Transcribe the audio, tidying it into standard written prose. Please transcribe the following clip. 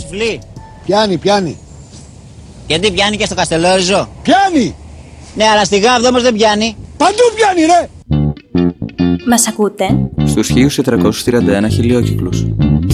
τυφλή. Πιάνει. Γιατί πιάνει και στο Καστελόριζο? Πιάνει! Ναι, αλλά στη Γάβδο όμως δεν πιάνει. Παντού πιάνει, ρε! Μας ακούτε? Στους 1431 χιλιόκυκλους.